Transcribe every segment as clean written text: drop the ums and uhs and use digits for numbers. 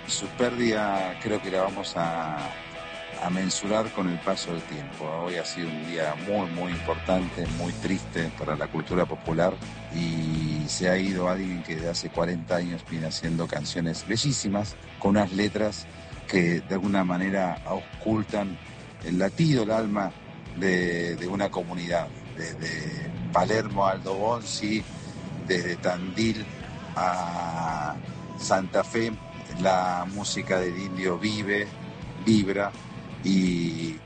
Su pérdida creo que la vamos a mensurar con el paso del tiempo. Hoy ha sido un día muy, muy importante, muy triste para la cultura popular y se ha ido alguien que de hace 40 años viene haciendo canciones bellísimas, con unas letras que de alguna manera auscultan el latido, el alma de una comunidad, desde Palermo a Aldo Bonzi, desde Tandil a Santa Fe. La música del indio vive, vibra y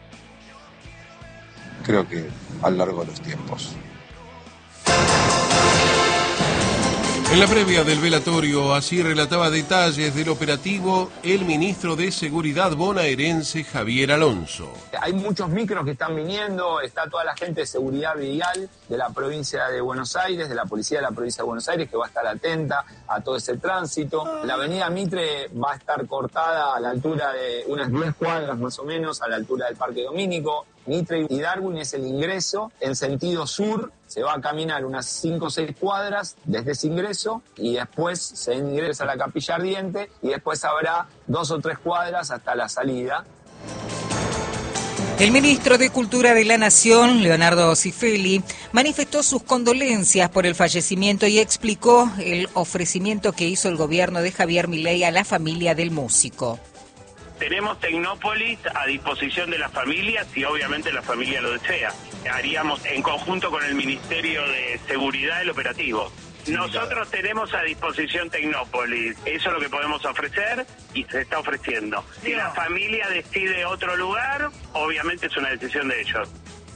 creo que a lo largo de los tiempos. En la previa del velatorio, así relataba detalles del operativo el ministro de Seguridad bonaerense Javier Alonso. Hay muchos micros que están viniendo, está toda la gente de seguridad vial de la provincia de Buenos Aires, de la policía de la provincia de Buenos Aires, que va a estar atenta a todo ese tránsito. La avenida Mitre va a estar cortada a la altura de unas 10 cuadras más o menos, a la altura del Parque Domínico. Mitre y Darwin es el ingreso en sentido sur, se va a caminar unas 5 o 6 cuadras desde ese ingreso y después se ingresa a la Capilla Ardiente y después habrá 2 o 3 cuadras hasta la salida. El ministro de Cultura de la Nación, Leonardo Cifelli, manifestó sus condolencias por el fallecimiento y explicó el ofrecimiento que hizo el gobierno de Javier Milei a la familia del músico. Tenemos Tecnópolis a disposición de las familias y obviamente la familia lo desea. Haríamos en conjunto con el Ministerio de Seguridad el operativo. Nosotros tenemos a disposición Tecnópolis, eso es lo que podemos ofrecer y se está ofreciendo. Si la familia decide otro lugar, obviamente es una decisión de ellos.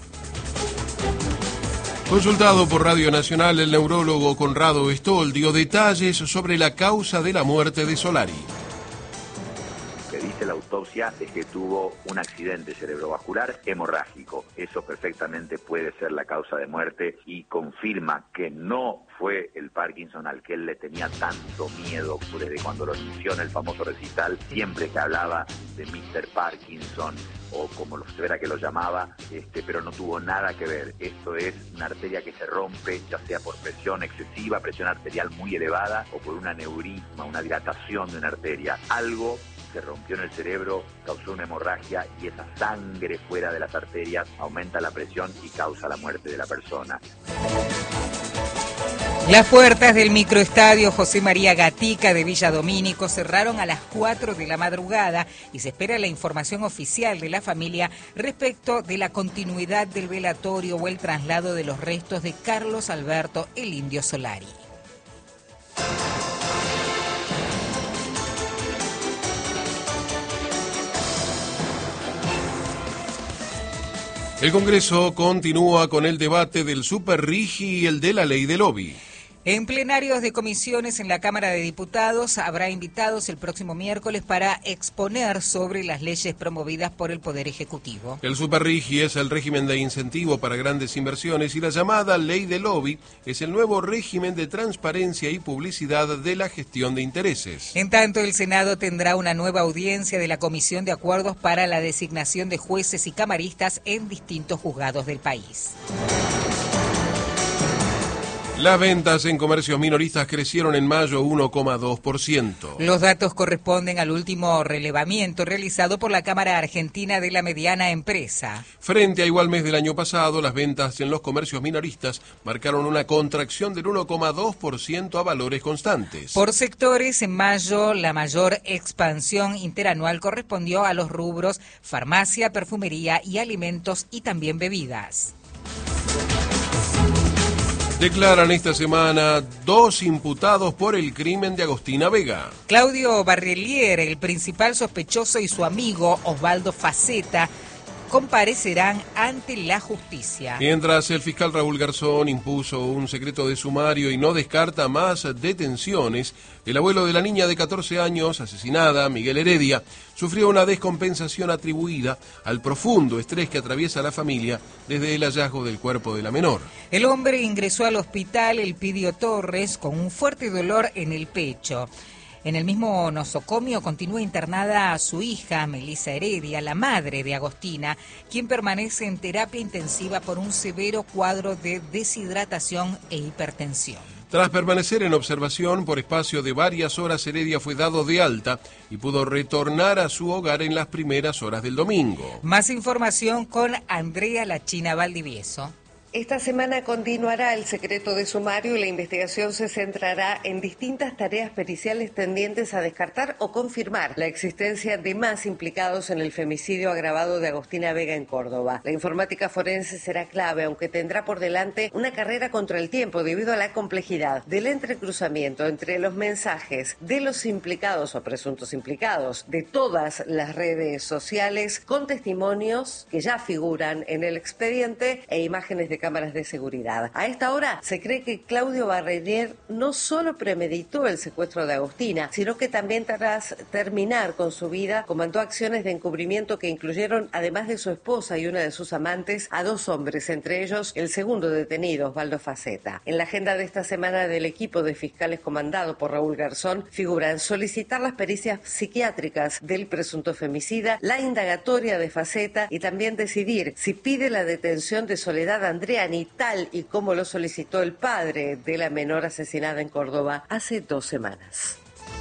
Consultado por Radio Nacional, el neurólogo Conrado Stoll dio detalles sobre la causa de la muerte de Solari. Dice la autopsia es que tuvo un accidente cerebrovascular hemorrágico. Eso perfectamente puede ser la causa de muerte y confirma que no fue el Parkinson al que él le tenía tanto miedo desde cuando lo inició en el famoso recital, siempre que hablaba de Mr. Parkinson o como lo fuera que lo llamaba, pero no tuvo nada que ver. Esto es una arteria que se rompe, ya sea por presión excesiva, presión arterial muy elevada o por un aneurisma, una dilatación de una arteria. Algo se rompió en el cerebro, causó una hemorragia y esa sangre fuera de las arterias aumenta la presión y causa la muerte de la persona. Las puertas del microestadio José María Gatica de Villa Domínico cerraron a las 4 de la madrugada y se espera la información oficial de la familia respecto de la continuidad del velatorio o el traslado de los restos de Carlos Alberto el Indio Solari. El Congreso continúa con el debate del Superrigi y el de la ley de lobby. En plenarios de comisiones en la Cámara de Diputados habrá invitados el próximo miércoles para exponer sobre las leyes promovidas por el Poder Ejecutivo. El Superrigi es el régimen de incentivo para grandes inversiones y la llamada ley de lobby es el nuevo régimen de transparencia y publicidad de la gestión de intereses. En tanto, el Senado tendrá una nueva audiencia de la Comisión de Acuerdos para la designación de jueces y camaristas en distintos juzgados del país. Las ventas en comercios minoristas crecieron en mayo 1,2%. Los datos corresponden al último relevamiento realizado por la Cámara Argentina de la Mediana Empresa. Frente a igual mes del año pasado, las ventas en los comercios minoristas marcaron una contracción del 1,2% a valores constantes. Por sectores, en mayo la mayor expansión interanual correspondió a los rubros farmacia, perfumería y alimentos y también bebidas. Declaran esta semana 2 imputados por el crimen de Agostina Vega. Claudio Barrelier, el principal sospechoso, y su amigo Osvaldo Faceta comparecerán ante la justicia. Mientras el fiscal Raúl Garzón impuso un secreto de sumario y no descarta más detenciones, el abuelo de la niña de 14 años asesinada, Miguel Heredia, sufrió una descompensación atribuida al profundo estrés que atraviesa la familia desde el hallazgo del cuerpo de la menor. El hombre ingresó al hospital Elpidio Torres con un fuerte dolor en el pecho. En el mismo nosocomio continúa internada su hija, Melissa Heredia, la madre de Agostina, quien permanece en terapia intensiva por un severo cuadro de deshidratación e hipertensión. Tras permanecer en observación por espacio de varias horas, Heredia fue dado de alta y pudo retornar a su hogar en las primeras horas del domingo. Más información con Andrea La China Valdivieso. Esta semana continuará el secreto de sumario y la investigación se centrará en distintas tareas periciales tendientes a descartar o confirmar la existencia de más implicados en el femicidio agravado de Agostina Vega en Córdoba. La informática forense será clave, aunque tendrá por delante una carrera contra el tiempo debido a la complejidad del entrecruzamiento entre los mensajes de los implicados o presuntos implicados de todas las redes sociales con testimonios que ya figuran en el expediente e imágenes de cámaras de seguridad. A esta hora se cree que Claudio Barrenier no solo premeditó el secuestro de Agostina, sino que también tras terminar con su vida comandó acciones de encubrimiento que incluyeron, además de su esposa y una de sus amantes, a 2 hombres, entre ellos el segundo detenido, Osvaldo Faceta. En la agenda de esta semana del equipo de fiscales comandado por Raúl Garzón figuran solicitar las pericias psiquiátricas del presunto femicida, la indagatoria de Faceta y también decidir si pide la detención de Soledad Andreani, tal y como lo solicitó el padre de la menor asesinada en Córdoba hace 2 semanas.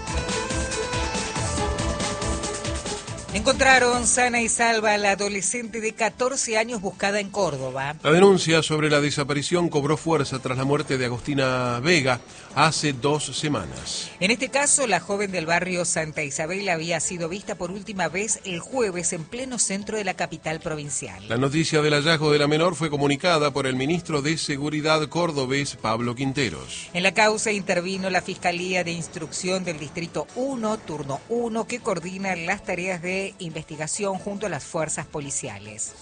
Encontraron sana y salva a la adolescente de 14 años buscada en Córdoba. La denuncia sobre la desaparición cobró fuerza tras la muerte de Agostina Vega hace 2 semanas. En este caso, la joven del barrio Santa Isabel había sido vista por última vez el jueves en pleno centro de la capital provincial. La noticia del hallazgo de la menor fue comunicada por el ministro de Seguridad cordobés, Pablo Quinteros. En la causa intervino la Fiscalía de Instrucción del Distrito 1, Turno 1, que coordina las tareas de investigación junto a las fuerzas policiales.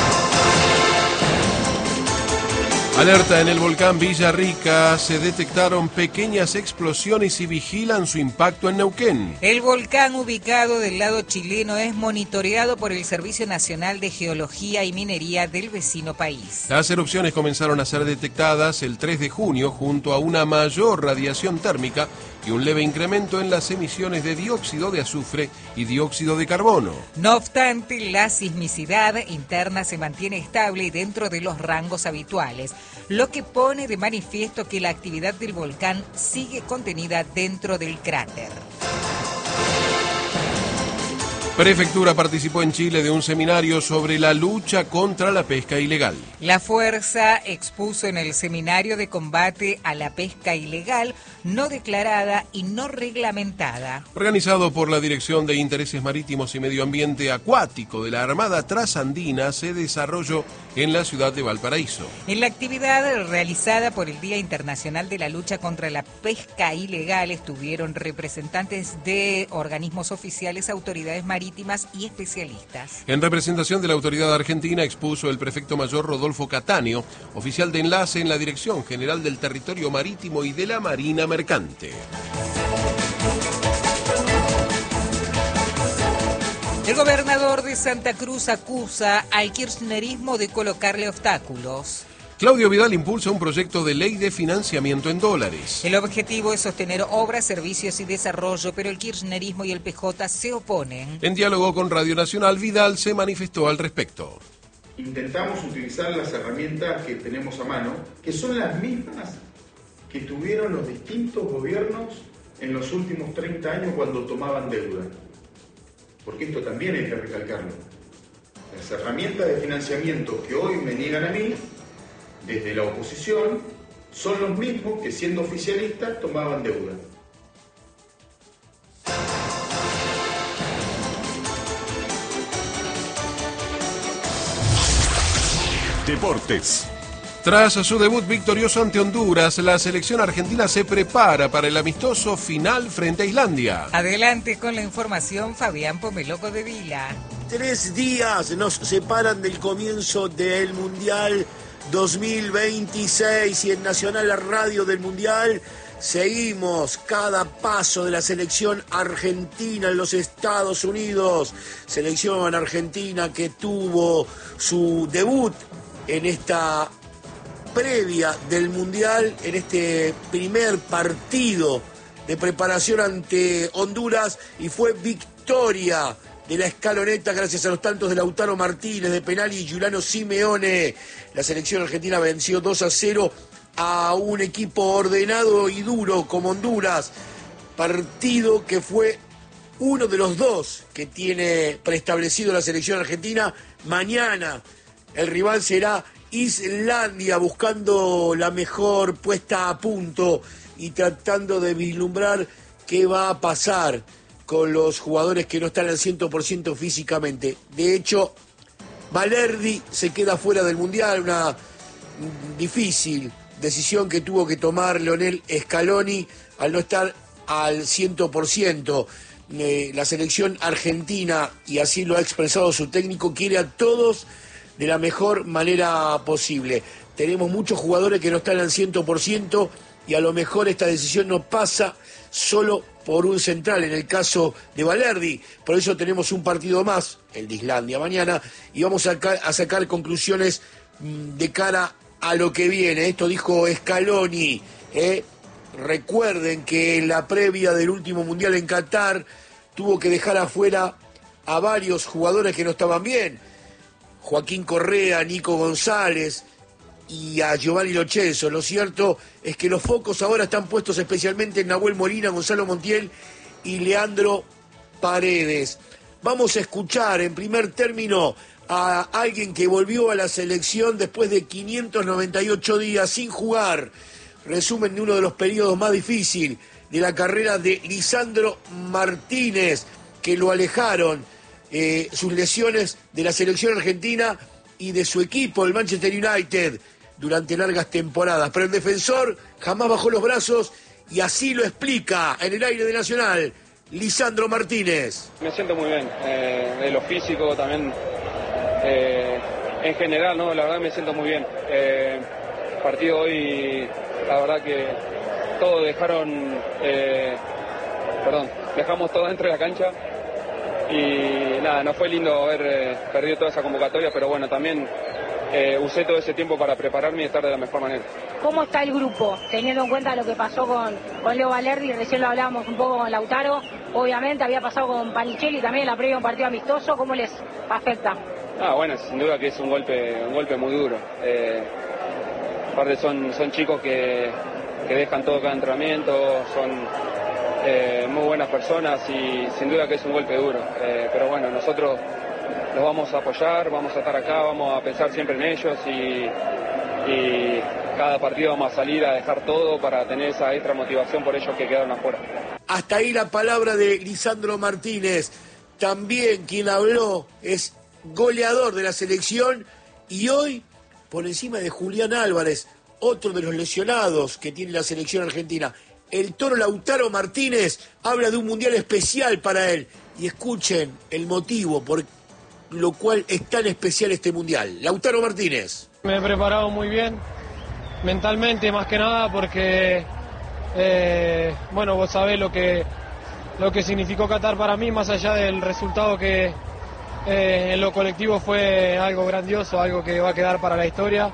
Alerta en el volcán Villarrica, se detectaron pequeñas explosiones y vigilan su impacto en Neuquén. El volcán ubicado del lado chileno es monitoreado por el Servicio Nacional de Geología y Minería del vecino país. Las erupciones comenzaron a ser detectadas el 3 de junio junto a una mayor radiación térmica y un leve incremento en las emisiones de dióxido de azufre y dióxido de carbono. No obstante, la sismicidad interna se mantiene estable y dentro de los rangos habituales, lo que pone de manifiesto que la actividad del volcán sigue contenida dentro del cráter. Prefectura participó en Chile de un seminario sobre la lucha contra la pesca ilegal. La fuerza expuso en el seminario de combate a la pesca ilegal, no declarada y no reglamentada. Organizado por la Dirección de Intereses Marítimos y Medio Ambiente Acuático de la Armada Trasandina, se desarrolló en la ciudad de Valparaíso. En la actividad realizada por el Día Internacional de la Lucha contra la Pesca Ilegal estuvieron representantes de organismos oficiales, autoridades marítimas y especialistas. En representación de la autoridad argentina expuso el prefecto mayor Rodolfo Cattaneo, oficial de enlace en la Dirección General del Territorio Marítimo y de la Marina Mercante. El gobernador de Santa Cruz acusa al kirchnerismo de colocarle obstáculos. Claudio Vidal impulsa un proyecto de ley de financiamiento en dólares. El objetivo es sostener obras, servicios y desarrollo, pero el kirchnerismo y el PJ se oponen. En diálogo con Radio Nacional, Vidal se manifestó al respecto. Intentamos utilizar las herramientas que tenemos a mano, que son las mismas que tuvieron los distintos gobiernos en los últimos 30 años cuando tomaban deuda. Porque esto también hay que recalcarlo. Las herramientas de financiamiento que hoy me niegan a mí, desde la oposición, son los mismos que siendo oficialistas tomaban deuda. Deportes. Tras su debut victorioso ante Honduras, la selección argentina se prepara para el amistoso final frente a Islandia. Adelante con la información, Fabián Pomeloco de Vila. 3 días nos separan del comienzo del Mundial 2026 y en Nacional, la radio del Mundial, seguimos cada paso de la selección argentina en los Estados Unidos. Selección argentina que tuvo su debut en esta previa del Mundial, en este primer partido de preparación ante Honduras, y fue victoria de la escaloneta gracias a los tantos de Lautaro Martínez, de penal, y Giuliano Simeone. La selección argentina venció 2-0 a un equipo ordenado y duro como Honduras, partido que fue uno de los dos que tiene preestablecido la selección argentina. Mañana el rival será Islandia, buscando la mejor puesta a punto y tratando de vislumbrar qué va a pasar con los jugadores que no están al 100% físicamente. De hecho, Balerdi se queda fuera del Mundial, una difícil decisión que tuvo que tomar Lionel Scaloni al no estar al 100%. La selección argentina, y así lo ha expresado su técnico, quiere a todos de la mejor manera posible. Tenemos muchos jugadores que no están al 100% y a lo mejor esta decisión no pasa solo por un central, en el caso de Balerdi. Por eso tenemos un partido más, el de Islandia mañana, y vamos a sacar conclusiones de cara a lo que viene. Esto dijo Scaloni. Recuerden que en la previa del último Mundial en Qatar tuvo que dejar afuera a varios jugadores que no estaban bien. Joaquín Correa, Nico González y a Giovanni Lo Celso. Lo cierto es que los focos ahora están puestos especialmente en Nahuel Molina, Gonzalo Montiel y Leandro Paredes. Vamos a escuchar en primer término a alguien que volvió a la selección después de 598 días sin jugar. Resumen de uno de los periodos más difíciles de la carrera de Lisandro Martínez, que lo alejaron sus lesiones de la selección argentina y de su equipo, el Manchester United, durante largas temporadas. Pero el defensor jamás bajó los brazos y así lo explica en el aire de Nacional Lisandro Martínez. Me siento muy bien, de lo físico también, en general, ¿no? La verdad me siento muy bien. Partido hoy, la verdad que todos dejamos todo dentro de la cancha y nada, no fue lindo haber perdido toda esa convocatoria, pero bueno, también usé todo ese tiempo para prepararme y estar de la mejor manera. ¿Cómo está el grupo, teniendo en cuenta lo que pasó con Leo Balerdi? Recién lo hablábamos un poco con Lautaro, obviamente había pasado con Panichelli también en la previa de un partido amistoso. ¿Cómo les afecta? Bueno, sin duda que es un golpe muy duro. Aparte son chicos que dejan todo cada entrenamiento, son muy buenas personas y sin duda que es un golpe duro. Pero bueno, nosotros los vamos a apoyar, vamos a estar acá, vamos a pensar siempre en ellos y cada partido vamos a salir a dejar todo para tener esa extra motivación por ellos que quedaron afuera. Hasta ahí la palabra de Lisandro Martínez. También quien habló es goleador de la selección y hoy por encima de Julián Álvarez, otro de los lesionados que tiene la selección argentina. El Toro Lautaro Martínez habla de un mundial especial para él. Y escuchen el motivo por lo cual es tan especial este mundial. Lautaro Martínez. Me he preparado muy bien, mentalmente más que nada, porque vos sabés lo que significó Qatar para mí, más allá del resultado que en lo colectivo fue algo grandioso, algo que va a quedar para la historia.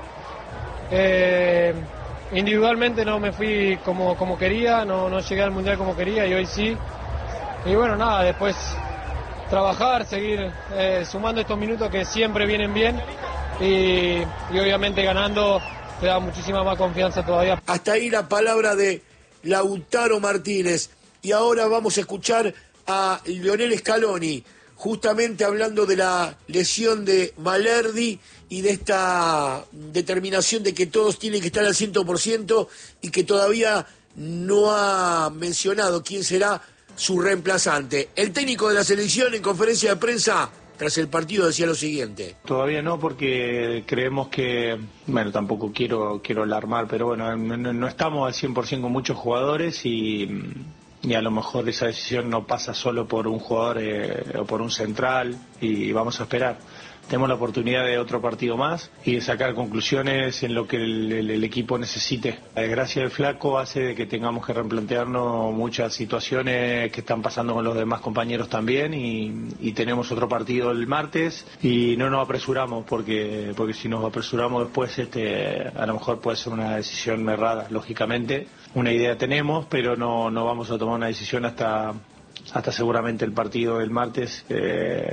Individualmente no me fui como quería, no llegué al mundial como quería y hoy sí. Y bueno, nada, después trabajar, seguir sumando estos minutos que siempre vienen bien y obviamente ganando te da muchísima más confianza todavía. Hasta ahí la palabra de Lautaro Martínez. Y ahora vamos a escuchar a Lionel Scaloni, justamente hablando de la lesión de Balerdi y de esta determinación de que todos tienen que estar al 100% y que todavía no ha mencionado quién será su reemplazante. El técnico de la selección en conferencia de prensa tras el partido decía lo siguiente. Todavía no, porque creemos que, tampoco quiero alarmar, pero no estamos al 100% con muchos jugadores y a lo mejor esa decisión no pasa solo por un jugador o por un central y vamos a esperar. Tenemos la oportunidad de otro partido más y de sacar conclusiones en lo que el equipo necesite. La desgracia del flaco hace de que tengamos que replantearnos muchas situaciones que están pasando con los demás compañeros también y tenemos otro partido el martes y no nos apresuramos porque si nos apresuramos después a lo mejor puede ser una decisión errada, lógicamente. Una idea tenemos, pero no vamos a tomar una decisión hasta seguramente el partido del martes.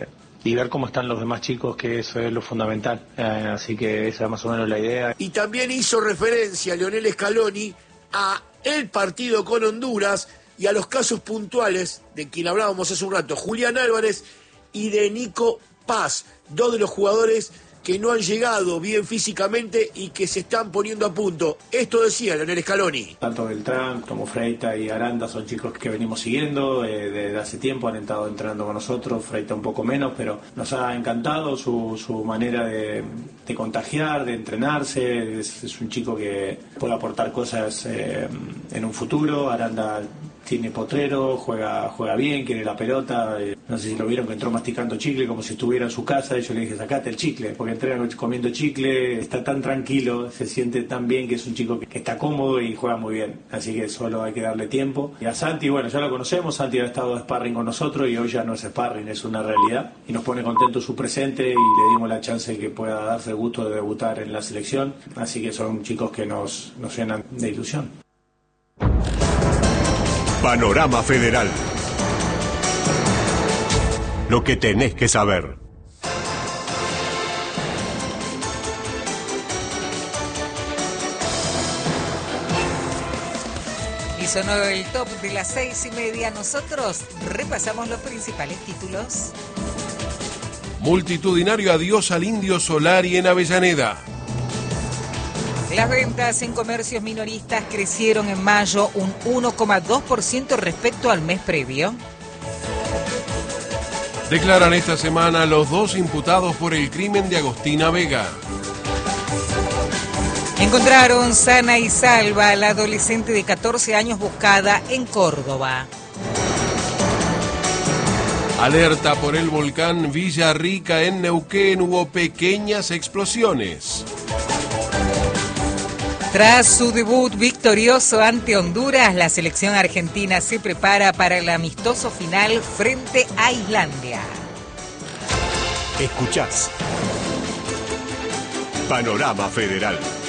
ver cómo están los demás chicos, que eso es lo fundamental. Así que esa es más o menos la idea. Y también hizo referencia Lionel Scaloni a el partido con Honduras y a los casos puntuales de quien hablábamos hace un rato, Julián Álvarez y de Nico Paz, dos de los jugadores que no han llegado bien físicamente y que se están poniendo a punto. Esto decía Lionel Scaloni. Tanto Beltrán como Freita y Aranda son chicos que venimos siguiendo desde hace tiempo, han estado entrenando con nosotros, Freita un poco menos, pero nos ha encantado su manera de contagiar, de entrenarse. Es un chico que puede aportar cosas en un futuro. Aranda tiene potrero, juega bien, quiere la pelota. No sé si lo vieron que entró masticando chicle como si estuviera en su casa, y yo le dije, sacate el chicle, porque entrena comiendo chicle, está tan tranquilo, se siente tan bien, que es un chico que está cómodo y juega muy bien, así que solo hay que darle tiempo. Y a Santi, bueno, ya lo conocemos, Santi ha estado de sparring con nosotros y hoy ya no es sparring, es una realidad, y nos pone contento su presente y le dimos la chance de que pueda darse el gusto de debutar en la selección, así que son chicos que nos llenan de ilusión. Panorama Federal. Lo que tenés que saber. Y sonó el top de las 6:30. Nosotros repasamos los principales títulos. Multitudinario adiós al Indio Solari en Avellaneda. Las ventas en comercios minoristas crecieron en mayo un 1,2% respecto al mes previo. Declaran esta semana los 2 imputados por el crimen de Agostina Vega. Encontraron sana y salva a la adolescente de 14 años buscada en Córdoba. Alerta por el volcán Villarrica en Neuquén, hubo pequeñas explosiones. Tras su debut victorioso ante Honduras, la selección argentina se prepara para el amistoso final frente a Islandia. Escuchás Panorama Federal.